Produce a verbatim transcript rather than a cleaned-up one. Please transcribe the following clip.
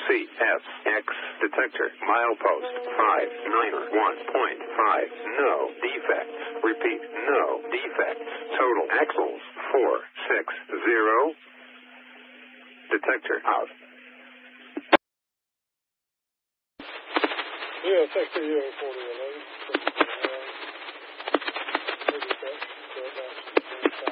C S X detector milepost five nine one point five. No defects. Repeat, no defects. Total axles four six zero. Detector out. Yeah, thank you, forty-one.